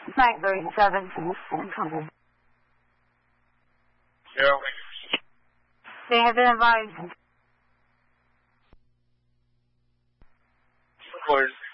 937. Yeah. They have been advised. Of course.